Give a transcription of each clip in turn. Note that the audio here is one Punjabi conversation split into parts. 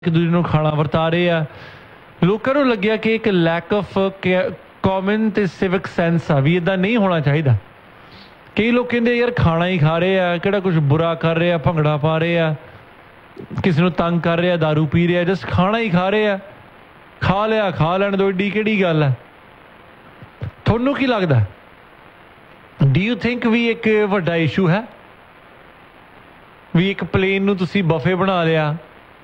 एक दूजे ਨੂੰ ਖਾਣਾ ਵਰਤਾ ਰਹੇ ਆ। ਲੋਕਾਂ ਨੂੰ ਲੱਗਿਆ ਕਿ ਇੱਕ ਲੈਕ ਆਫ ਕਾਮਨ ਤੇ ਸਿਵਿਕ ਸੈਂਸ ਆ ਵੀ ਇਦਾਂ ਨਹੀਂ ਹੋਣਾ ਚਾਹੀਦਾ। ਕਈ ਲੋਕ ਕਹਿੰਦੇ ਯਾਰ ਖਾਣਾ ਹੀ ਖਾ ਰਹੇ ਆ, ਕਿਹੜਾ ਕੁਝ ਬੁਰਾ ਕਰ ਰਹੇ ਆ, ਭੰਗੜਾ ਪਾ ਰਹੇ ਆ, ਕਿਸੇ ਨੂੰ ਤੰਗ ਕਰ ਰਹੇ ਆ, ਦਾਰੂ ਪੀ ਰਹੇ ਆ, ਜਸਟ ਖਾਣਾ ਹੀ ਖਾ ਰਹੇ ਆ, ਖਾ ਲਿਆ ਖਾ ਲੈਣ ਦੋ, ਏਡੀ ਕਿਹੜੀ ਗੱਲ ਹੈ। ਤੁਹਾਨੂੰ ਕੀ ਲੱਗਦਾ, ਡੂ ਯੂ ਥਿੰਕ ਵੀ ਇੱਕ ਵੱਡਾ ਇਸ਼ੂ ਹੈ ਵੀ ਇੱਕ ਪਲੇਨ ਨੂੰ ਤੁਸੀਂ ਬਫੇ ਬਣਾ ਲਿਆ,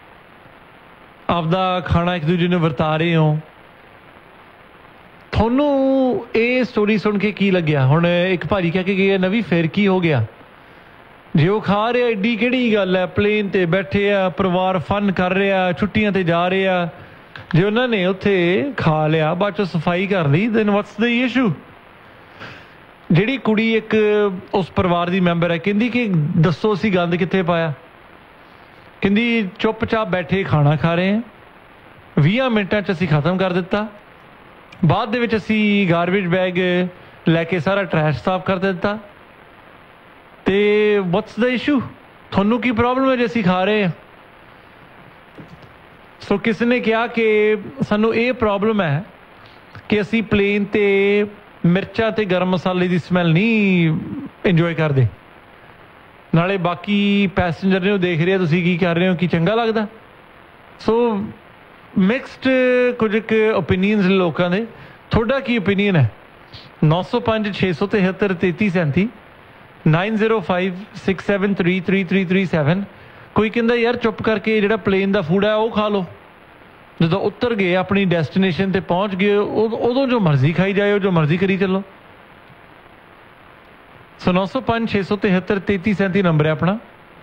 ਆਪਦਾ ਖਾਣਾ ਇੱਕ ਦੂਜੇ ਨੂੰ ਵਰਤਾ ਰਹੇ ਹੋ। ਤੁਹਾਨੂੰ ਇਹ ਸਟੋਰੀ ਸੁਣ ਕੇ ਕੀ ਲੱਗਿਆ? ਹੁਣ ਇੱਕ ਭਾਜੀ ਕਹਿ ਕੇ ਗਏ ਨਵੀਂ ਫਿਰ ਕੀ ਹੋ ਗਿਆ, ਜੇ ਉਹ ਖਾ ਰਿਹਾ ਏਡੀ ਕਿਹੜੀ ਗੱਲ ਹੈ, ਪਲੇਨ ਤੇ ਬੈਠੇ ਆ, ਪਰਿਵਾਰ ਫਨ ਕਰ ਰਿਹਾ, ਛੁੱਟੀਆਂ ਤੇ ਜਾ ਰਹੇ ਆ, ਜੇ ਉਹਨਾਂ ਨੇ ਉੱਥੇ ਖਾ ਲਿਆ ਬਾਅਦ ਚੋਂ ਸਫਾਈ ਕਰ ਲਈ, ਦੈਨ ਵਾਟਸ ਦ ਇਸ਼ੂ। ਜਿਹੜੀ ਕੁੜੀ ਇੱਕ ਉਸ ਪਰਿਵਾਰ ਦੀ ਮੈਂਬਰ ਹੈ, ਕਹਿੰਦੀ ਕਿ ਦੱਸੋ ਅਸੀਂ ਗੰਦ ਕਿੱਥੇ ਪਾਇਆ, ਕਹਿੰਦੀ ਚੁੱਪ-ਚਾਪ ਬੈਠੇ ਖਾਣਾ ਖਾ ਰਹੇ ਹਾਂ, 20 ਮਿੰਟਾਂ 'ਚ ਅਸੀਂ ਖ਼ਤਮ ਕਰ ਦਿੱਤਾ, ਬਾਅਦ ਦੇ ਵਿੱਚ ਅਸੀਂ ਗਾਰਬੇਜ ਬੈਗ ਲੈ ਕੇ ਸਾਰਾ ਟਰੈਸ਼ ਸਾਫ਼ ਕਰ ਦਿੱਤਾ, ਤੇ ਵਾਟਸ ਦ ਇਸ਼ੂ, ਤੁਹਾਨੂੰ ਕੀ ਪ੍ਰੋਬਲਮ ਹੈ ਜੇ ਅਸੀਂ ਖਾ ਰਹੇ ਹਾਂ। ਸੋ ਕਿਸੇ ਨੇ ਕਿਹਾ ਕਿ ਸਾਨੂੰ ਇਹ ਪ੍ਰੋਬਲਮ ਹੈ ਕਿ ਅਸੀਂ ਪਲੇਨ 'ਤੇ ਮਿਰਚਾਂ ਅਤੇ ਗਰਮ ਮਸਾਲੇ ਦੀ ਸਮੈਲ ਨਹੀਂ ਇੰਜੋਏ ਕਰਦੇ, ਨਾਲੇ ਬਾਕੀ ਪੈਸੇਂਜਰ ਨੇ ਉਹ ਦੇਖ ਰਹੇ ਤੁਸੀਂ ਕੀ ਕਰ ਰਹੇ ਹੋ, ਕੀ ਚੰਗਾ ਲੱਗਦਾ। ਸੋ ਮਿਕਸਡ ਕੁਝ ਕੁ ਓਪੀਨੀਅਨਸ ਲੋਕਾਂ ਦੇ, ਤੁਹਾਡਾ ਕੀ ਓਪੀਨੀਅਨ ਹੈ? 905 673 3337 9056733337। ਕੋਈ ਕਹਿੰਦਾ ਯਾਰ ਚੁੱਪ ਕਰਕੇ ਜਿਹੜਾ ਪਲੇਨ ਦਾ ਫੂਡ ਹੈ ਉਹ ਖਾ ਲਓ, ਜਦੋਂ ਉਤਰ ਗਏ ਆਪਣੀ ਡੈਸਟੀਨੇਸ਼ਨ ਤੇ ਪਹੁੰਚ ਗਏ ਉਦੋਂ ਜੋ ਮਰਜ਼ੀ ਖਾਈ ਜਾਇਓ, ਜੋ ਮਰਜ਼ੀ ਕਰੀ ਚੱਲੋ। ਸੋ 905 673 3337 ਨੰਬਰ ਹੈ ਆਪਣਾ,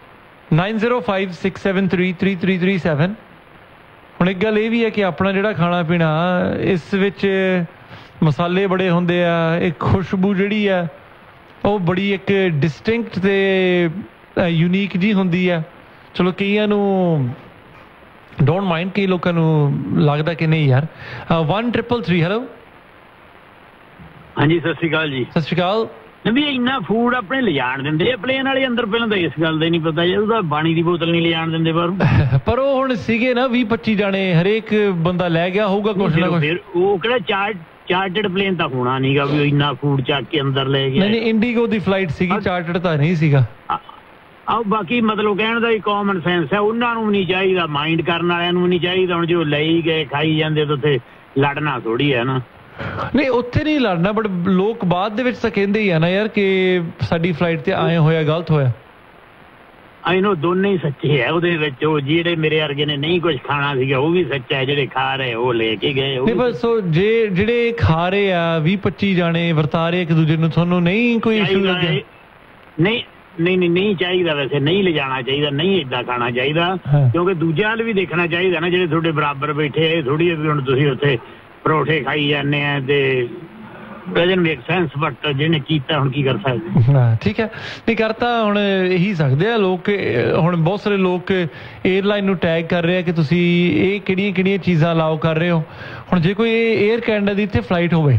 9056733337। ਹੁਣ ਇੱਕ ਗੱਲ ਇਹ ਵੀ ਹੈ ਕਿ ਆਪਣਾ ਜਿਹੜਾ ਖਾਣਾ ਪੀਣਾ ਇਸ ਵਿੱਚ ਮਸਾਲੇ ਬੜੇ ਹੁੰਦੇ ਆ, ਇੱਕ ਖੁਸ਼ਬੂ ਜਿਹੜੀ ਆ ਉਹ ਬੜੀ ਇੱਕ ਡਿਸਟਿੰਕਟ ਤੇ ਯੂਨੀਕ ਜੀ ਹੁੰਦੀ ਆ। ਚਲੋ ਕਈਆਂ ਨੂੰ ਡੋਂਟ ਮਾਈਂਡ, ਕਈ ਲੋਕਾਂ ਨੂੰ ਲੱਗਦਾ ਕਿ ਨਹੀਂ ਯਾਰ। 1333 ਹੈਲੋ। ਹਾਂਜੀ ਸਤਿ ਸ਼੍ਰੀ ਅਕਾਲ ਜੀ। ਸਤਿ ਸ਼੍ਰੀ ਅਕਾਲ। ਵੀ ਇੰਨਾ ਫੂਡ ਆਪਣੇ ਲਿਜਾਣ ਦਿੰਦੇ ਆ ਪਲੇਨ ਵਾਲੇ ਅੰਦਰ, ਪਹਿਲਾਂ ਤਾਂ ਇਸ ਗੱਲ ਦਾ ਨਹੀਂ ਪਤਾ ਜੀ, ਉਹਦਾ ਪਾਣੀ ਦੀ ਬੋਤਲ ਨਹੀਂ ਲਿਜਾਣ ਦਿੰਦੇ ਪਰ ਉਹ ਹੁਣ ਸੀਗੇ ਨਾ 20-25 ਜਾਣੇ, ਹਰੇਕ ਬੰਦਾ ਲੈ ਗਿਆ ਹੋਊਗਾ ਕੁਛ ਨਾ ਕੁਛ। ਉਹ ਕਿਹੜਾ ਚਾਰਟਰਡ ਪਲੇਨ ਤਾਂ ਹੋਣਾ ਨਹੀਂਗਾ ਵੀ ਇੰਨਾ ਫੂਡ ਚੱਕ ਕੇ ਅੰਦਰ ਲੈ ਗਿਆ। ਨਹੀਂ ਇੰਡੀਗੋ ਦੀ ਫਲਾਈਟ ਸੀਗੀ, ਚਾਰਟਰਡ ਤਾਂ ਨਹੀਂ ਸੀਗਾ। ਆਹ ਬਾਕੀ ਮਤਲਬ ਕਹਿਣ ਦਾ ਹੀ ਕਾਮਨ ਸੈਂਸ ਹੈ, ਉਹਨਾਂ ਨੂੰ ਨਹੀਂ ਚਾਹੀਦਾ, ਮਾਈਂਡ ਕਰਨ ਵਾਲਿਆਂ ਨੂੰ ਨਹੀਂ ਚਾਹੀਦਾ। ਹੁਣ ਜੋ ਲਈ ਗਏ ਖਾਈ ਜਾਂਦੇ ਤਾਂ ਉੱਥੇ ਲੜਨਾ ਥੋੜੀ ਹੈ ਨਾ। ਨਹੀਂ ਉੱਥੇ ਨਹੀਂ ਲੜਨਾ, ਬਟ ਲੋਕ ਬਾਅਦ ਦੇ ਵਿੱਚ ਤਾਂ ਕਹਿੰਦੇ ਹੀ ਆ ਨਾ ਯਾਰ ਕਿ ਸਾਡੀ ਫਲਾਈਟ ਤੇ ਆਏ ਹੋਇਆ ਗਲਤ ਹੋਇਆ। ਆਈ ਨੋ ਦੋਨੇ ਹੀ ਸੱਚੇ ਹੈ ਉਹਦੇ ਵਿੱਚ, ਉਹ ਜਿਹੜੇ ਮੇਰੇ ਵਰਗੇ ਨੇ ਨਹੀਂ ਕੁਝ ਖਾਣਾ ਸੀਗਾ ਉਹ ਵੀ ਸੱਚਾ ਹੈ, ਜਿਹੜੇ ਖਾ ਰਹੇ ਉਹ ਲੈ ਕੇ ਗਏ। ਨਹੀਂ ਬਸ ਸੋ ਜਿਹੜੇ ਖਾ ਰਹੇ ਆ 20-25 ਜਾਣੇ ਵਰਤਾ ਰਹੇ ਇੱਕ ਦੂਜੇ ਨੂੰ, ਤੁਹਾਨੂੰ ਨਹੀਂ ਕੋਈ ਇਸ਼ੂ ਲੱਗਿਆ? ਨਹੀਂ ਚਾਹੀਦਾ, ਵੈਸੇ ਨਹੀਂ ਲਿਜਾਣਾ ਚਾਹੀਦਾ, ਨਹੀਂ ਏਦਾਂ ਖਾਣਾ ਚਾਹੀਦਾ, ਕਿਉਂਕਿ ਦੂਜਿਆਂ ਵੱਲ ਵੀ ਦੇਖਣਾ ਚਾਹੀਦਾ ਨਾ, ਜਿਹੜੇ ਤੁਹਾਡੇ ਬਰਾਬਰ ਬੈਠੇ ਆ। ਥੋੜੀ ਵੀ ਹੁਣ ਤੁਸੀਂ ਉੱਥੇ ਪਰੌਠੇ ਖਾਈ ਜਾਂਦੇ ਆ ਤੇ ਡਜ਼ਨਟ ਮੇਕ ਸੈਂਸ, ਬਟ ਜਿਹਨੇ ਕੀਤਾ ਹੁਣ ਕੀ ਕਰ ਸਕਦੇ। ਹਾਂ ਠੀਕ ਹੈ, ਨਹੀਂ ਕਰਤਾ ਹੁਣ ਇਹੀ ਸਕਦੇ ਆ ਲੋਕ। ਹੁਣ ਬਹੁਤ ਸਾਰੇ ਲੋਕ ਏਅਰਲਾਈਨ ਨੂੰ ਟੈਗ ਕਰ ਰਹੇ ਆ ਕਿ ਤੁਸੀਂ ਇਹ ਕਿਹੜੀਆਂ ਚੀਜ਼ਾਂ ਅਲਾਓ ਕਰ ਰਹੇ ਹੋ। ਹੁਣ ਜੇ ਕੋਈ ਏਅਰ ਕੈਨੇਡਾ ਦੀ ਇੱਥੇ ਫਲਾਈਟ ਹੋਵੇ,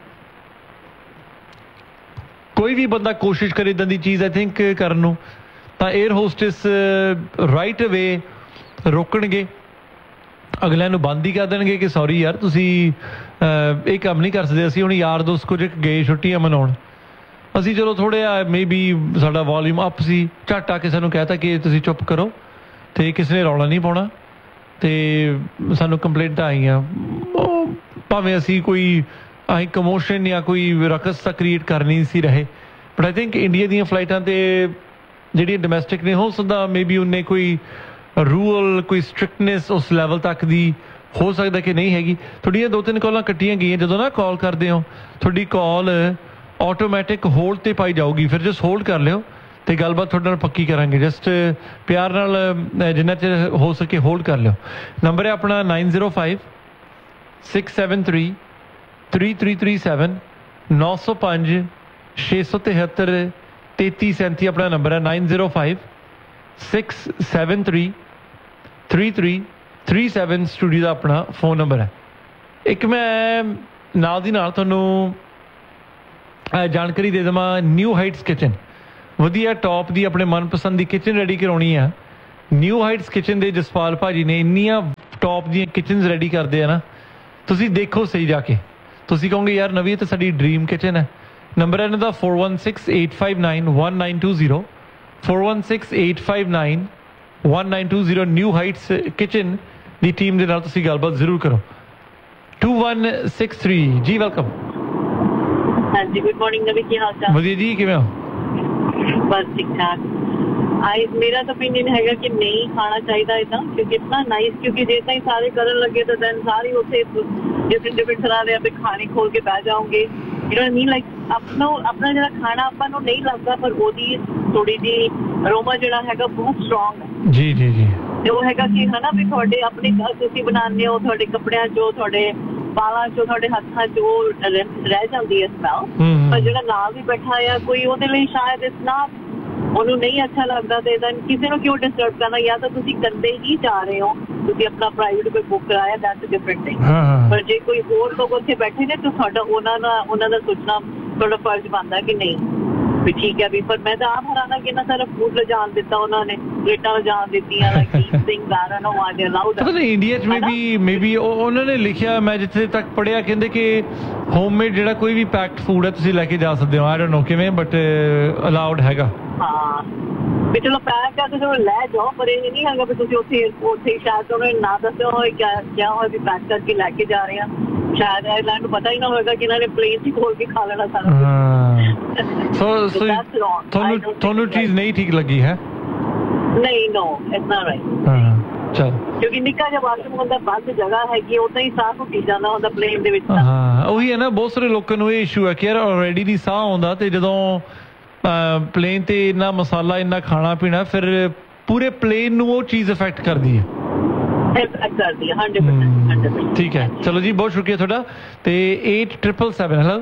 ਕੋਈ ਵੀ ਬੰਦਾ ਕੋਸ਼ਿਸ਼ ਕਰੇ ਇੱਦਾਂ ਦੀ ਚੀਜ਼ ਆਈ ਥਿੰਕ ਕਰਨ ਨੂੰ, ਤਾਂ ਏਅਰ ਹੋਸਟਿਸ ਰਾਈਟ ਅਵੇ ਰੋਕਣਗੇ, ਅਗਲਿਆਂ ਨੂੰ ਬੰਦ ਹੀ ਕਰ ਦੇਣਗੇ ਕਿ ਸੌਰੀ ਯਾਰ ਤੁਸੀਂ ਇਹ ਕੰਮ ਨਹੀਂ ਕਰ ਸਕਦੇ। ਅਸੀਂ ਹੁਣ ਯਾਰ ਦੋਸਤ ਕੁਝ ਗਏ ਛੁੱਟੀਆਂ ਮਨਾਉਣ, ਅਸੀਂ ਚਲੋ ਥੋੜ੍ਹਾ ਮੇਬੀ ਸਾਡਾ ਵੋਲਿਊਮ ਅਪ ਸੀ, ਝੱਟ ਆ ਕੇ ਸਾਨੂੰ ਕਹਿਤਾ ਕਿ ਤੁਸੀਂ ਚੁੱਪ ਕਰੋ, ਅਤੇ ਕਿਸੇ ਨੇ ਰੌਲਾ ਨਹੀਂ ਪਾਉਣਾ, ਅਤੇ ਸਾਨੂੰ ਕੰਪਲੇਂਟਾਂ ਆਈਆਂ। ਭਾਵੇਂ ਅਸੀਂ ਕਮੋਸ਼ਨ ਜਾਂ ਕੋਈ ਰਕਸ ਤਾਂ ਕ੍ਰੀਏਟ ਕਰ ਨਹੀਂ ਸੀ ਰਹੇ, ਬਟ ਆਈ ਥਿੰਕ ਇੰਡੀਆ ਦੀਆਂ ਫਲਾਈਟਾਂ 'ਤੇ ਜਿਹੜੀਆਂ ਡੋਮੈਸਟਿਕ ਨੇ, ਹੋ ਸਕਦਾ ਮੇਬੀ ਉਹਨੇ ਕੋਈ ਰੂਲ, ਕੋਈ ਸਟ੍ਰਿਕਟਨੈਸ ਉਸ ਲੈਵਲ ਤੱਕ ਦੀ ਹੋ ਸਕਦਾ ਕਿ ਨਹੀਂ ਹੈਗੀ। ਤੁਹਾਡੀਆਂ 2-3 ਕਾਲਾਂ ਕੱਟੀਆਂ ਗਈਆਂ, ਜਦੋਂ ਨਾ ਕਾਲ ਕਰਦੇ ਹੋ ਤੁਹਾਡੀ ਕਾਲ ਆਟੋਮੈਟਿਕ ਹੋਲਡ 'ਤੇ ਪਾਈ ਜਾਊਗੀ, ਫਿਰ ਜਸਟ ਹੋਲਡ ਕਰ ਲਿਓ ਅਤੇ ਗੱਲਬਾਤ ਤੁਹਾਡੇ ਨਾਲ ਪੱਕੀ ਕਰਾਂਗੇ। ਜਸਟ ਪਿਆਰ ਨਾਲ ਜਿੰਨਾ ਚਿਰ ਹੋ ਸਕੇ ਹੋਲਡ ਕਰ ਲਿਓ। ਨੰਬਰ ਹੈ ਆਪਣਾ 905673 3337 905 673 3337 ਆਪਣਾ ਨੰਬਰ ਹੈ, 905673 3337 ਸਟੂਡੀਓ ਦਾ ਆਪਣਾ ਫੋਨ ਨੰਬਰ ਹੈ। ਇੱਕ ਮੈਂ ਨਾਲ ਦੀ ਨਾਲ ਤੁਹਾਨੂੰ ਜਾਣਕਾਰੀ ਦੇ ਦੇਵਾਂ, ਨਿਊ ਹਾਈਟਸ ਕਿਚਨ, ਵਧੀਆ ਟੌਪ ਦੀ ਆਪਣੇ ਮਨਪਸੰਦ ਦੀ ਕਿਚਨ ਰੈਡੀ ਕਰਾਉਣੀ ਆ ਨਿਊ ਹਾਈਟਸ ਕਿਚਨ ਦੇ ਜਸਪਾਲ ਭਾਜੀ ਨੇ ਇੰਨੀਆਂ ਟੌਪ ਦੀਆਂ ਕਿਚਨਸ ਰੈਡੀ ਕਰਦੇ ਆ ਨਾ, ਤੁਸੀਂ ਦੇਖੋ ਸਹੀ ਜਾ ਕੇ, ਤੁਸੀਂ ਕਹੋਗੇ ਯਾਰ ਨਵੀਂ ਇਹ ਤਾਂ ਸਾਡੀ ਡ੍ਰੀਮ ਕਿਚਨ ਹੈ। ਨੰਬਰ ਹੈ ਇਹਨਾਂ ਦਾ 4168591920, 4168591920। ਨਿਊ ਹਾਈਟਸ ਕਿਚਨ ਦੀ ਟੀਮ ਦੇ ਨਾਲ ਤੁਸੀਂ ਗੱਲਬਾਤ ਜ਼ਰੂਰ ਕਰੋ। 2163 ਜੀ, ਵੈਲਕਮ। ਹਾਂਜੀ, ਗੁੱਡ ਮਾਰਨਿੰਗ ਨਵੀਂ, ਕੀ ਹਾਲ ਚਾਲ? ਵਧੀਆ ਜੀ, ਕਿਵੇਂ ਹੋ? ਬਸ ਠੀਕ ਠਾਕ। ਮੇਰਾ ਤਾਂ ਓਪੀਨੀਅਨ ਹੈਗਾ ਕਿ ਨਹੀਂ ਖਾਣਾ ਚਾਹੀਦਾ ਇੱਦਾਂ, ਕਿਉਂਕਿ ਇਤਨਾ ਨਾਈਸ, ਕਿਉਂਕਿ ਜੇ ਤਾਂ ਹੀ ਸਾਰੇ ਕਰਨ ਲੱਗੇ ਤਾਂ ਦੈਨ ਸਾਰੇ ਉੱਥੇ ਡਿਫਰੈਂਟ ਤਰ੍ਹਾਂ ਦੇ ਆਪੇ ਖਾਣੇ ਖੋਲ ਕੇ ਬਹਿ ਜਾਓਗੇ। ਯੂ ਨੋ ਮੀਨ ਲਾਈਕ ਆਪਣਾ ਜਿਹੜਾ ਖਾਣਾ ਆਪਾਂ ਨੂੰ ਨਹੀਂ ਲੱਗਦਾ, ਪਰ ਉਹਦੀ ਥੋੜੀ ਜਿਹੀ ਅਰੋਮਾ ਜਿਹੜਾ ਹੈਗਾ ਬਹੁਤ ਸਟਰੋਂਗ ਹੈ। ਜੀ ਜੀ ਜੀ। ਤੇ ਉਹ ਹੈਗਾ ਕਿ ਹਨਾ ਵੀ ਤੁਹਾਡੇ ਆਪਣੇ ਤੁਸੀਂ ਬਣਾਉਂਦੇ ਹੋ, ਤੁਹਾਡੇ ਕੱਪੜਿਆਂ 'ਚੋਂ, ਤੁਹਾਡੇ ਬਾਲਾਂ 'ਚੋਂ, ਤੁਹਾਡੇ ਹੱਥਾਂ 'ਚ ਉਹ ਰਹਿ ਜਾਂਦੀ ਹੈ ਸਮੈਲ। ਪਰ ਜਿਹੜਾ ਨਾਲ ਵੀ ਬੈਠਾ ਆ ਕੋਈ, ਉਹਦੇ ਲਈ ਸ਼ਾਇਦ ਇਸ ਨਾ ਉਹਨੂੰ ਨਹੀਂ ਅੱਛਾ ਲੱਗਦਾ, ਤੇ ਕਿਸੇ ਨੂੰ ਕਿਉਂ ਡਿਸਟਰਬ ਕਰਨਾ? ਜਾਂ ਤਾਂ ਤੁਸੀਂ ਕਰਦੇ ਹੀ ਜਾ ਰਹੇ ਹੋ, ਤੁਸੀਂ ਆਪਣਾ ਪ੍ਰਾਈਵੇਟ ਕੋਈ ਬੁੱਕ ਕਰਾਇਆ, ਦੈਟਸ ਡਿਫਰੈਂਟ ਥਿੰਗ। ਪਰ ਜੇ ਕੋਈ ਹੋਰ ਲੋਕ ਉੱਥੇ ਬੈਠੇ ਨੇ ਤਾਂ ਤੁਹਾਡਾ ਉਹਨਾਂ ਦਾ ਸੋਚਣਾ ਤੁਹਾਡਾ ਫਰਜ਼ ਬਣਦਾ ਕਿ ਨਹੀਂ ਵੀ ਠੀਕ ਹੈ ਵੀ। ਪਰ ਮੈਂ ਤਾਂ ਆਪ ਹੈਰਾਨਾ ਕਿ ਇੰਨਾ ਸਾਰਾ ਫੂਡ ਲਿਜਾਣ ਦਿੱਤਾ ਉਹਨਾਂ ਨੇ, ਪਲੇਟਾਂ ਲਿਜਾਣ ਦਿੱਤੀਆਂ, ਇੰਡੀਆ 'ਚ ਮੇਬੀ ਉਹਨਾਂ ਨੇ ਲਿਖਿਆ, ਮੈਂ ਜਿੱਥੇ ਤੱਕ ਪੜ੍ਹਿਆ, ਕਹਿੰਦੇ ਕਿ ਹੋਮਮੇਡ ਜਿਹੜਾ ਕੋਈ ਵੀ ਪੈਕਡ ਫੂਡ ਹੈ ਤੁਸੀਂ ਲੈ ਕੇ ਜਾ ਸਕਦੇ ਹੋ। ਆਈ ਡੋਨਟ ਨੋ ਕਿਵੇਂ, ਬਟ ਅਲਾਉਡ ਹੈਗਾ। ਹਾਂ ਵੀ ਚਲੋ ਪੈਕ ਕਰਕੇ ਚਲੋ ਲੈ ਜਾਓ, ਪਰ ਇਹ ਨਹੀਂ ਹੈਗਾ ਵੀ ਤੁਸੀਂ ਉੱਥੇ ਸ਼ਾਇਦ ਉਹਨਾਂ ਨੇ ਨਾ ਦੱਸਿਆ ਹੋਏ ਕਿਆ ਹੋਇਆ ਵੀ ਪੈਕ ਕਰਕੇ ਲੈ ਕੇ ਜਾ ਰਹੇ ਆ। ਸ਼ਾਇਦ ਇਹਨਾਂ ਨੂੰ ਪਤਾ ਹੀ ਨਾ ਹੋਏਗਾ ਕਿ ਇਹਨਾਂ ਨੇ ਪਲੇਨ 'ਚ ਖੋਲ ਕੇ ਖਾ ਲੈਣਾ ਸਾਰਾ। ਤੁਹਾਨੂੰ ਚੀਜ਼ ਨਹੀਂ ਠੀਕ ਲੱਗੀ ਹੈ? ਨਹੀਂ, ਨੋ ਇਟਸ ਨਾਟ ਰਾਈਟ। ਚਲ, ਕਿਉਂਕਿ ਨਿੱਕਾ ਜਿਹਾ ਵਾਸ਼ਰੂਮ ਹੁੰਦਾ, ਬੰਦ ਜਗ੍ਹਾ ਹੈਗੀ, ਉਦਾਂ ਹੀ ਸਾਹ ਘੁੱਟੀ ਜਾਂਦਾ ਹੁੰਦਾ ਪਲੇਨ ਦੇ ਵਿੱਚ। ਹਾਂ ਉਹੀ ਹੈ ਨਾ, ਬਹੁਤ ਸਾਰੇ ਲੋਕਾਂ ਨੂੰ ਇਹ ਇਸ਼ੂ ਹੈ ਕਿ ਯਾਰ ਆਲਰੇਡੀ ਦੀ ਸਾਹ ਆਉਂਦਾ, ਤੇ ਜਦੋਂ ਪਲੇਨ ਤੇ ਇੰਨਾ ਮਸਾਲਾ, ਇੰਨਾ ਖਾਣਾ ਪੀਣਾ, ਫਿਰ ਪੂਰੇ ਪਲੇਨ ਨੂੰ ਉਹ ਚੀਜ਼ ਇਫੈਕਟ ਕਰਦੀ ਹੈ। ਠੀਕ ਹੈ, ਚਲੋ ਜੀ, ਬਹੁਤ ਸ਼ੁਕਰੀਆ ਤੁਹਾਡਾ। ਤੇ 8777, ਹੈਲੋ।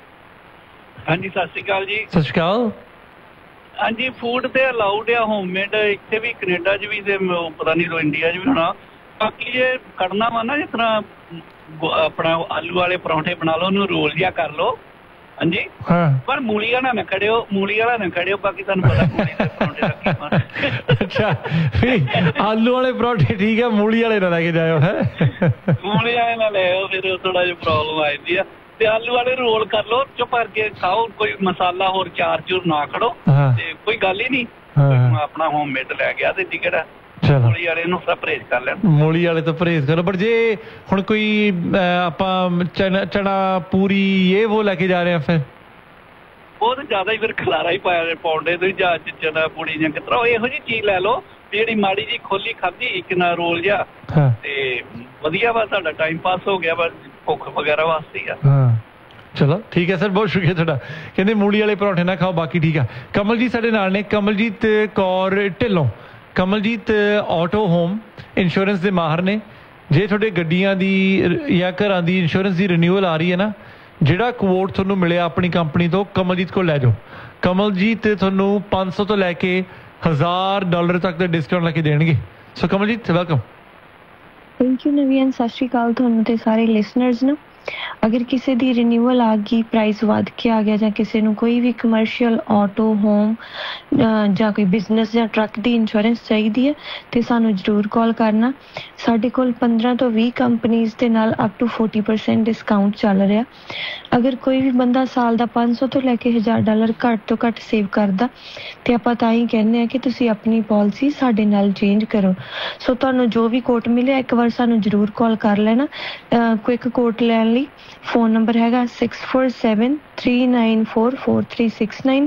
ਹਾਂਜੀ, ਸਤਿ ਸ਼੍ਰੀ ਅਕਾਲ ਜੀ। ਸਤਿ ਸ਼੍ਰੀ ਅਕਾਲ। ਹਾਂਜੀ, ਫੂਡ ਤੇ ਅਲਾਉਡ ਆ ਹੋਮਮੇਡ, ਇੱਥੇ ਵੀ ਕੈਨੇਡਾ 'ਚ ਵੀ, ਤੇ ਪਤਾ ਨਹੀਂ ਇੰਡੀਆ 'ਚ ਵੀ ਹੋਣਾ। ਬਾਕੀ ਇਹ ਕਰਨਾ ਵਾ ਨਾ, ਜਿਸ ਤਰ੍ਹਾਂ ਆਪਣਾ ਆਲੂ ਵਾਲੇ ਪਰੌਂਠੇ ਬਣਾ ਲਓ, ਉਹਨੂੰ ਰੋਲ ਜਿਹਾ ਕਰ ਲਓ। ਹਾਂਜੀ, ਪਰ ਮੂਲੀ ਵਾਲਾ ਨਾ ਖੜਿਓ, ਬਾਕੀ ਤੁਹਾਨੂੰ ਪਤਾ ਮੂਲੀ ਦੇ ਪਰੌਂਠੇ ਦਾ ਕੀ ਮਾਰ। ਅੱਛਾ, ਆਲੂ ਵਾਲੇ ਪਰੌਂਠੇ ਠੀਕ ਹੈ, ਮੂਲੀ ਵਾਲੇ ਨਾ ਲੈ ਕੇ ਜਾਇਓ। ਹੈ ਮੂਲੀ ਵਾਲੇ ਨਾ ਲੈ ਆਓ, ਫਿਰ ਥੋੜਾ ਜਿਹਾ ਪ੍ਰੋਬਲਮ ਆ ਜਾਂਦੀ ਆ। ਤੇ ਆਲੂ ਵਾਲੇ ਰੋਲ ਕਰ ਲਓ, ਚੁੱਪ ਕਰਕੇ ਖਾਓ, ਕੋਈ ਮਸਾਲਾ ਹੋਰ ਚਾਰ ਚੂਰ ਨਾ ਖੜੋ, ਤੇ ਕੋਈ ਗੱਲ ਹੀ ਨਹੀਂ। ਆਪਣਾ ਹੋਮਮੇਡ ਲੈ ਗਿਆ ਤੇ ਟਿਕਟ ਆ। ਮੂਲੀ ਵਾਲੇ ਨੂੰ ਪਰਹੇਜ਼ ਕਰ ਲੈਣ, ਮੂਲੀ ਵਾਲੇ ਤੋਂ ਪਰਹੇਜ਼ ਕਰੋ। ਪਰ ਜੇ ਹੁਣ ਕੋਈ ਆਪਾਂ ਚਨਾ ਪੂਰੀ ਇਹ ਉਹ ਲੈ ਕੇ ਜਾ ਰਹੇ ਆ, ਫਿਰ ਉਹ ਤਾਂ ਜ਼ਿਆਦਾ ਹੀ ਫਿਰ ਖਲਾਰਾ ਹੀ ਪਾਉਂਦੇ ਤੁਸੀਂ। ਜਾਂ ਚਨਾ ਪੂੜੀ ਜਾਂ ਕਿਸ ਤਰ੍ਹਾਂ ਇਹੋ ਜਿਹੀ ਚੀਜ਼ ਲੈ ਲਓ ਜਿਹੜੀ ਮਾੜੀ ਜੀ ਖੋਲੀ ਖਾਧੀ, ਇੱਕ ਨਾ ਰੋਲ ਜਿਹਾ, ਤੇ ਵਧੀਆ ਵਾ, ਤੁਹਾਡਾ ਟਾਈਮ ਪਾਸ ਹੋ ਗਿਆ, ਬਸ ਭੁੱਖ ਵਗੈਰਾ ਵਾਸਤੇ ਆ। ਚਲੋ ਠੀਕ ਹੈ ਸਰ, ਬਹੁਤ ਸ਼ੁਕਰੀਆ ਤੁਹਾਡਾ। ਕਹਿੰਦੇ ਮੂਲੀ ਵਾਲੇ ਪਰੌਂਠੇ ਨਾ ਖਾਓ, ਬਾਕੀ ਠੀਕ ਆ। ਕਮਲਜੀਤ ਸਾਡੇ ਨਾਲ ਨੇ, Kamaljit Kaur Dhillon. Kamaljit auto home insurance ਦੇ ਮਾਹਰ ਨੇ। ਜੇ ਤੁਹਾਡੇ ਗੱਡੀਆਂ ਦੀ ਜਾਂ ਘਰਾਂ ਦੀ ਇੰਸ਼ੋਰੈਂਸ ਦੀ ਰਿਨਿਊਅਲ ਆ ਰਹੀ ਹੈ ਨਾ, ਜਿਹੜਾ ਕੋਟ ਤੁਹਾਨੂੰ ਮਿਲਿਆ ਆਪਣੀ ਕੰਪਨੀ ਤੋਂ, ਕਮਲਜੀਤ ਕੋਲ ਲੈ ਜਾਓ। ਕਮਲਜੀਤ ਤੁਹਾਨੂੰ 500 ਤੋਂ ਲੈ ਕੇ $1000 ਤੱਕ ਦਾ ਡਿਸਕਾਊਂਟ ਲੈ ਕੇ ਦੇਣਗੇ। ਸੋ ਕਮਲਜੀਤ, ਵੈਲਕਮ। ਥੈਂਕ ਯੂ ਨਵੀਨ, ਸਤਿ ਸ਼੍ਰੀ ਅਕਾਲ ਤੁਹਾਨੂੰ ਤੇ ਸਾਰੇ ਲਿਸਨਰਸ ਨੂੰ। ਅਗਰ ਕਿਸੇ ਦੀ ਰਿਨਿਊਅਲ ਆ ਗਈ, ਪ੍ਰਾਈਸ ਵੱਧ ਕੇ ਆ ਗਿਆ, ਜਾਂ ਕਿਸੇ ਨੂੰ ਕੋਈ ਵੀ ਕਮਰਸ਼ੀਅਲ ਆਟੋ ਹੋਮ ਜਾਂ ਕੋਈ ਬਿਜ਼ਨਸ ਜਾਂ ਟਰੱਕ ਦੀ ਇੰਸ਼ੋਰੈਂਸ ਚਾਹੀਦੀ ਹੈ, ਤੇ ਸਾਨੂੰ ਜ਼ਰੂਰ ਕਾਲ ਕਰਨਾ। ਸਾਡੇ ਕੋਲ 15 ਤੋਂ 20 ਕੰਪਨੀਜ਼ ਦੇ ਨਾਲ ਅਪ ਟੂ 40% ਡਿਸਕਾਊਂਟ ਚੱਲ ਰਿਹਾ। ਅਗਰ ਕੋਈ ਵੀ ਬੰਦਾ ਸਾਲ ਦਾ 500 ਤੋਂ ਲੈ ਕੇ $1000 ਘੱਟ ਤੋਂ ਘੱਟ ਸੇਵ ਕਰਦਾ, ਤੇ ਆਪਾਂ ਤਾਂ ਹੀ ਕਹਿੰਦੇ ਹਾਂ ਕਿ ਤੁਸੀਂ ਆਪਣੀ ਪਾਲਿਸੀ ਸਾਡੇ ਨਾਲ ਚੇਂਜ ਕਰੋ। ਸੋ ਤੁਹਾਨੂੰ ਜੋ ਵੀ ਕੋਟ ਮਿਲਿਆ, ਇੱਕ ਵਾਰ ਸਾਨੂੰ ਜ਼ਰੂਰ ਕਾਲ ਕਰ ਲੈਣਾ। ਕੁਇਕ ਕੋਟ ਲੈਣ ਲਈ ਫੋਨ ਨੰਬਰ ਹੈਗਾ 6473944369,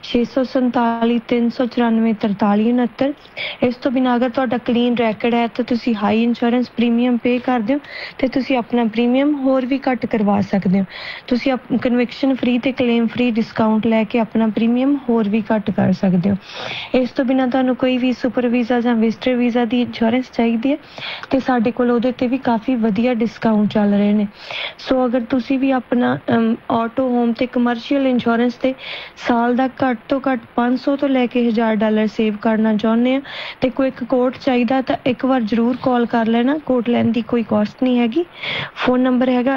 647-394-4369। ਇਸ ਤੋਂ ਬਿਨਾਂ ਅਗਰ ਤੁਹਾਡਾ ਕਲੀਨ ਰੈਕਡ ਹੈ ਤਾਂ ਤੁਸੀਂ ਹਾਈ ਇੰਸ਼ੋਰੈਂਸ ਪ੍ਰੀਮੀਅਮ ਪੇ ਕਰਦੇ ਹੋ, ਤੇ ਤੁਸੀਂ ਆਪਣਾ ਪ੍ਰੀਮੀਅਮ ਹੋਰ ਵੀ ਘੱਟ ਕਰਵਾ ਸਕਦੇ ਹੋ। ਤੁਸੀਂ ਕਨਵਿਕਸ਼ਨ ਫ੍ਰੀ ਤੇ ਕਲੇਮ ਫ੍ਰੀ ਡਿਸਕਾਊਂਟ ਲੈ ਕੇ ਆਪਣਾ ਪ੍ਰੀਮੀਅਮ ਹੋਰ ਵੀ ਘੱਟ ਕਰ ਸਕਦੇ ਹੋ। ਇਸ ਤੋਂ ਬਿਨਾਂ ਤੁਹਾਨੂੰ ਕੋਈ ਵੀ ਸੁਪਰ ਵੀਜ਼ਾ ਜਾਂ ਵਿਜ਼ਟਰ ਵੀਜ਼ਾ ਦੀ ਇੰਸ਼ੋਰੈਂਸ ਚਾਹੀਦੀ ਹੈ, ਤੇ ਸਾਡੇ ਕੋਲ ਉਹਦੇ ਤੇ ਵੀ ਕਾਫੀ ਵਧੀਆ ਡਿਸਕਾਊਂਟ ਚੱਲ ਰਹੇ ਨੇ। ਸੋ ਅਗਰ ਤੁਸੀਂ ਵੀ ਆਪਣਾ ਆਟੋ ਹੋਮ ਤੇ ਕਮਰਸ਼ੀਅਲ ਇੰਸ਼ੋਰੈਂਸ ਤੇ ਸਾਲ ਦਾ ਘੱਟ ਤੋਂ ਘੱਟ $500 ਤੋਂ ਲੈ ਕੇ $1000 ਸੇਵ ਕਰਨਾ ਚਾਹੁੰਦੇ ਆ ਤੇ ਕੋਈ ਇੱਕ ਕੋਟ ਚਾਹੀਦਾ ਤਾਂ ਇੱਕ ਵਾਰ ਜ਼ਰੂਰ ਕਾਲ ਕਰ ਲੈਣਾ। ਕੋਟ ਲੈਣ ਦੀ ਕੋਈ ਕਾਸਟ ਨਹੀਂ ਹੈਗੀ। ਫੋਨ ਨੰਬਰ ਹੈਗਾ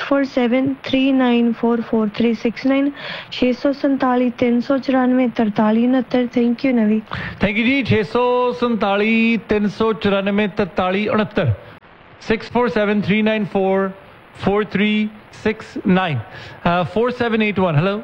6473944369 647 394 4369। ਥੈਂਕ ਯੂ ਨਵੀ। ਥੈਂਕ ਯੂ ਜੀ। 647 394 4369 6473944369 4781। हेलो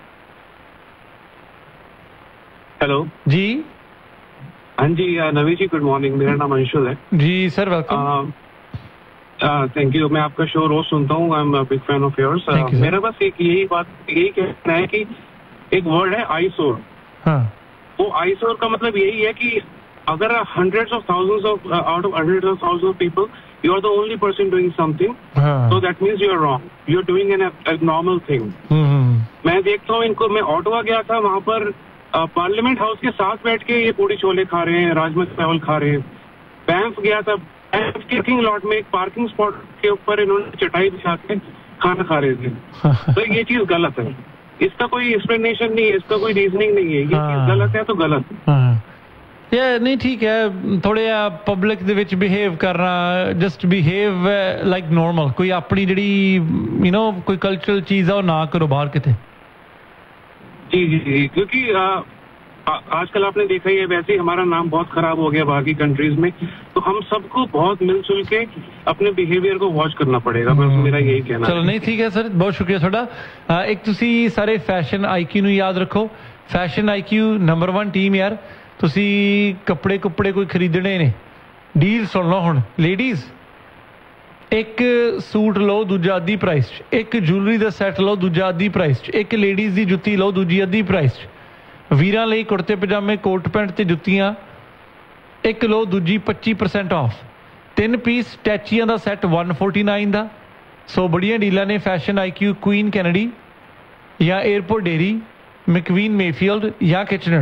हेलो जी। हाँ जी नवी जी, गुड मॉर्निंग। मेरा नाम अंशुल है जी सर, वेलकम। Thank you. मैं आपका शो रोज सुनता हूँ। I am big fan of yours. मेरा बस यही कहना है कि एक वर्ड है आईसोर। हाँ, वो आईसोर का मतलब यही है कि अगर hundreds of thousands of out of hundreds of thousands of people, you are the only person doing something, so that means you are wrong. You are doing an abnormal thing. मैं देखता हूँ इनको, मैं ऑटोवा गया था, वहाँ पर पार्लियामेंट हाउस के साथ बैठ के ये पूड़ी छोले खा रहे हैं, राजमा चावल खा रहे हैं। बैंफ गया था, बैंफ के पार्किंग लॉट में एक पार्किंग स्पॉट के ऊपर इन्होंने चटाई बिछा के खाना खा रहे थे। तो ये चीज गलत है। इसका कोई एक्सप्लेनेशन नहीं है, इसका कोई रीजनिंग नहीं है। ये चीज गलत है तो गलत है। नहीं ठीक है, थोड़े पब्लिक दे विच बिहेव करना, जस्ट बिहेव लाइक नॉर्मल। कोई अपनी जिहड़ी यू नो कोई कल्चरल चीज़ है वो ना करो बाहर किते। जी जी जी, क्योंकि आजकल आपने देखा ही है, वैसे ही हमारा नाम बहुत खराब हो गया बाकी कंट्रीज में। तो हम सबको बहुत मिलजुल के अपने बिहेवियर को वॉच करना पड़ेगा। बस मेरा यही कहना है। चलो नहीं ठीक है सर, बहुत शुक्रिया थोड़ा। एक तुसी सारे फैशन आईक्यू नूं याद रखो। फैशन आईक्यू नंबर 1 टीम यार। तुसी कपड़े कोई खरीदने ने, डील सुन लो हुण लेडीज़। एक सूट लो दूजा अद्धी प्राइस, एक ज्वेलरी का सैट लो दूजा अद्धी प्राइस, एक लेडीज़ की जुत्ती लो दूजी अद्धी प्राइस, वीरां लई कुर्ते पजामे कोट पैंट ते जुत्तियां एक लो दूजी 25% ऑफ, 3 पीस टैचियां का सैट 149 का। सो बड़िया डीलां ने फैशन आईक्यू, क्वीन कैनेडी या एयरपोर्ट डेयरी, मैक्वीन मेफील्ड या किचनर।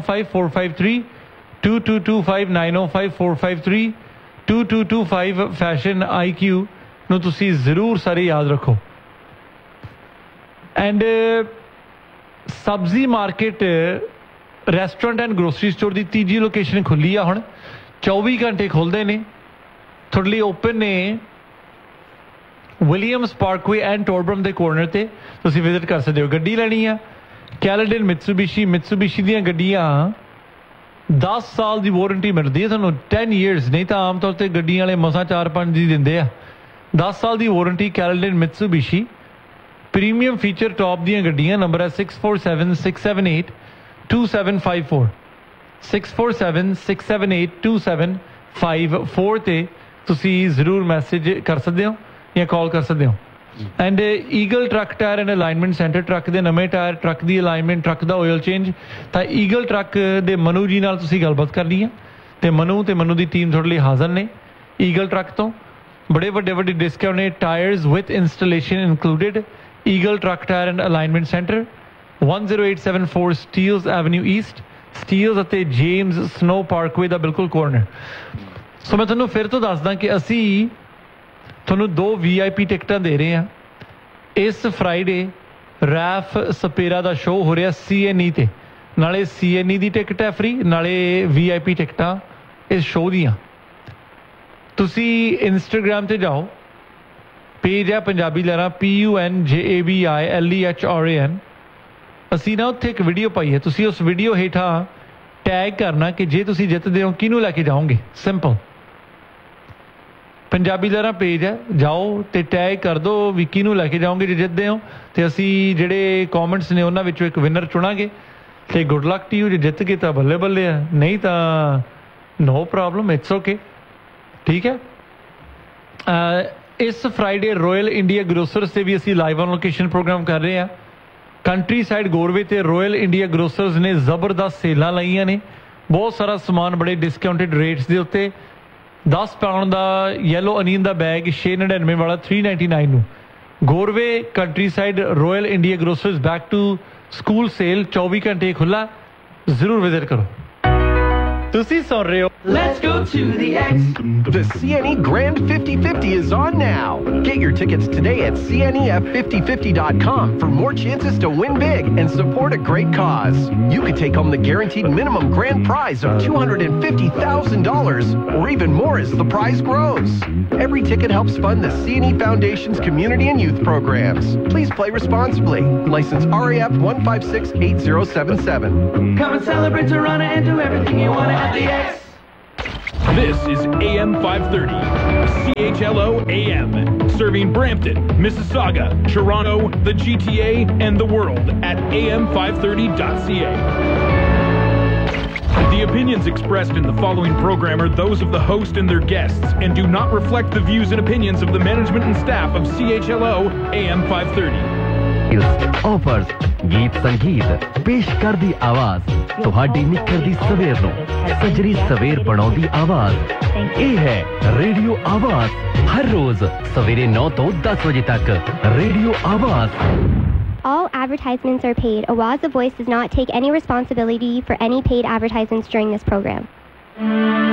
9054532225 9054532225 फैशन आईक्यू ਨੂੰ ਤੁਸੀਂ ਜ਼ਰੂਰ ਸਾਰੇ याद रखो। एंड सब्जी market restaurant and grocery store ਦੀ ਤੀਜੀ ਲੋਕੇਸ਼ਨ ਖੁੱਲੀ ਆ ਹੁਣ। 24 ਘੰਟੇ ਖੁੱਲਦੇ ਨੇ, ਤੁਹਾਡੇ ਲਈ ਓਪਨ ਨੇ ਵਿਲੀਅਮਸ ਪਾਰਕਵੇ ਐਂਡ ਟੋਰਬਰਮ ਦੇ ਕੋਰਨਰ ਤੇ। ਤੁਸੀਂ ਵਿਜ਼ਿਟ ਕਰ ਸਕਦੇ ਹੋ। ਗੱਡੀ ਲੈਣੀ ਆ ਕੈਲਡਨ ਮਿਤਸੂਬਿਸ਼ੀ ਦੀਆਂ ਗੱਡੀਆਂ 10 ਸਾਲ ਦੀ ਵਾਰੰਟੀ ਮਿਲਦੀ ਹੈ ਤੁਹਾਨੂੰ, 10 years। ਨਹੀਂ ਤਾਂ ਆਮ ਤੌਰ ਤੇ ਗੱਡੀਆਂ ਵਾਲੇ ਮਸਾਂ 4-5 ਦੀ ਦਿੰਦੇ ਆ। 10 ਸਾਲ ਦੀ warranty Caledon ਮਿਤਸੂਬਿਸ਼ੀ। Premium feature top ਦੀਆਂ ਗੱਡੀਆਂ। ਨੰਬਰ ਹੈ 6476782754 6476782754 ਤੇ ਤੁਸੀਂ ਜ਼ਰੂਰ ਮੈਸੇਜ ਕਰ ਸਕਦੇ ਹੋ ਜਾਂ ਕਾਲ ਕਰ ਸਕਦੇ ਹੋ। And eagle truck tyre and alignment centre, truck ਦੇ ਨਵੇਂ ਟਾਇਰ, ਟਰੱਕ ਦੀ ਅਲਾਈਨਮੈਂਟ, ਟਰੱਕ ਦਾ ਆਇਲ ਚੇਂਜ। ਤਾਂ ਈਗਲ ਟਰੱਕ ਦੇ ਮਨੂ ਜੀ ਨਾਲ ਤੁਸੀਂ ਗੱਲਬਾਤ ਕਰਨੀ ਹੈ ਤੇ ਮਨੂ ਦੀ ਟੀਮ ਤੁਹਾਡੇ ਲਈ ਹਾਜ਼ਰ ਨੇ। ਈਗਲ ਟਰੱਕ ਤੋਂ ਬੜੇ ਵੱਡੇ ਡਿਸਕਾਊਂਟ ਨੇ, tyres with installation included. Eagle truck tyre and alignment centre 10874 Steeles avenue East, Steeles ਅਤੇ ਜੇਮਸ ਸਨੋ ਪਾਰਕਵੇ ਦਾ ਬਿਲਕੁਲ ਕੋਰਨਰ। ਸੋ ਮੈਂ ਤੁਹਾਨੂੰ ਫਿਰ ਤੋਂ ਦੱਸਦਾ ਕਿ ਅਸੀਂ ਤੁਹਾਨੂੰ 2 VIP ਟਿਕਟਾਂ ਦੇ ਰਹੇ ਹਾਂ। ਇਸ ਫਰਾਈਡੇ ਰੈਫ ਸਪੇਰਾ ਦਾ ਸ਼ੋਅ ਹੋ ਰਿਹਾ CNE ਤੇ, ਨਾਲੇ CNE ਦੀ ਟਿਕਟ ਹੈ ਫ੍ਰੀ, ਨਾਲੇ VIP ਟਿਕਟਾਂ ਇਸ ਸ਼ੋਅ ਦੀਆਂ। ਤੁਸੀਂ ਇੰਸਟਾਗ੍ਰਾਮ ਤੇ ਜਾਓ, ਪੇਜ ਹੈ ਪੰਜਾਬੀ ਲਹਿਰਾਂ PUNJABILEHRAN। ਅਸੀਂ ਨਾ ਉੱਥੇ ਇੱਕ ਵੀਡੀਓ ਪਾਈ ਹੈ, ਤੁਸੀਂ ਉਸ ਵੀਡੀਓ ਹੇਠਾਂ ਟੈਗ ਕਰਨਾ ਕਿ ਜੇ ਤੁਸੀਂ ਜਿੱਤਦੇ ਹੋ ਕਿਹਨੂੰ ਲੈ ਕੇ ਜਾਓਗੇ। ਸਿੰਪਲ, ਪੰਜਾਬੀ ਲਹਿਰਾਂ ਪੇਜ ਹੈ, ਜਾਓ ਤੇ ਟੈਗ ਕਰ ਦਿਓ ਵੀ ਕਿਹਨੂੰ ਲੈ ਕੇ ਜਾਓਗੇ ਜੇ ਜਿੱਤਦੇ ਹੋ। ਤੇ ਅਸੀਂ ਜਿਹੜੇ ਕਮੈਂਟਸ ਨੇ ਉਹਨਾਂ ਵਿੱਚੋਂ ਇੱਕ ਵਿਨਰ ਚੁਣਾਂਗੇ ਤੇ ਗੁੱਡ ਲੱਕ ਟੂ ਯੂ। ਜੇ ਜਿੱਤ ਗਏ ਤਾਂ ਬੱਲੇ ਬੱਲੇ ਆ, ਨਹੀਂ ਤਾਂ ਨੋ ਪ੍ਰੋਬਲਮ, ਇਟਸ ਓਕੇ। ਠੀਕ ਹੈ। ਇਸ ਫਰਾਈਡੇ ਰਾਇਲ ਇੰਡੀਆ ਗਰੋਸਰਸ ਤੇ ਵੀ ਅਸੀਂ ਲਾਈਵ ਔਨ ਲੋਕੇਸ਼ਨ ਪ੍ਰੋਗਰਾਮ ਕਰ ਰਹੇ ਹਾਂ। ਕੰਟਰੀ ਸਾਈਡ ਗੋਰਵੇ ਤੇ ਰਾਇਲ ਇੰਡੀਆ ਗਰੋਸਰਸ ਨੇ ਜ਼ਬਰਦਸਤ ਸੇਲਾਂ ਲਾਈਆਂ ਨੇ, ਬਹੁਤ ਸਾਰਾ ਸਮਾਨ ਬੜੇ ਡਿਸਕਾਊਂਟਡ ਰੇਟਸ ਦੇ ਉੱਤੇ। 10 ਪਾਉਂਡ ਦਾ ਯੈਲੋ ਅਨੀਅਨ ਦਾ ਬੈਗ 699 ਵਾਲਾ 399 ਨੂੰ। ਗੋਰਵੇ country side royal India ਗਰੋਸਰਸ back to school sale 24 ਘੰਟੇ ਖੁੱਲਾ, ਜ਼ਰੂਰ ਵਿਜ਼ਿਟ ਕਰੋ। ਤੁਸੀਂ ਸੁਣ ਰਹੇ ਹੋ Let's go to the X. The CNE Grand 50/50 is on now. Get your tickets today at cnef5050.com for more chances to win big and support a great cause. You could take home the guaranteed minimum grand prize of $250,000 or even more as the prize grows. Every ticket helps fund the CNE Foundation's community and youth programs. Please play responsibly. License RAF 1568077. Come and celebrate Toronto and do everything you want at the X. This is AM 530, CHLO AM, serving Brampton, Mississauga, Toronto, the GTA, and the world at am530.ca. The opinions expressed in the following program are those of the host and their guests and do not reflect the views and opinions of the management and staff of CHLO AM 530. Offers ਗੀਤ ਸੰਗੀਤ ਪੇਸ਼ ਕਰਦੀ ਆਵਾਜ਼ ਤੁਹਾਡੀ ਨਿੱਘਰਦੀ ਸਵੇਰ ਨੂੰ ਸਜਰੀ ਸਵੇਰ ਬਣਾਉਂਦੀ ਆਵਾਜ਼ ਇਹ ਹੈ ਰੇਡੀਓ ਆਵਾਜ਼ ਹਰ ਰੋਜ਼ ਸਵੇਰੇ 9 ਤੋਂ 10 ਵਜੇ ਤੱਕ ਰੇਡੀਓ ਆਵਾਜ਼ All advertisements are paid. Awaz The Voice does not take any responsibility for any paid advertisements during this program.